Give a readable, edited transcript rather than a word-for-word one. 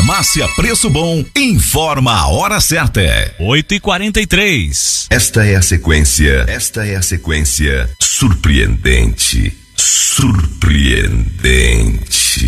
Farmácia Preço Bom informa a hora certa. 8h43. Esta é a sequência surpreendente. Surpreendente.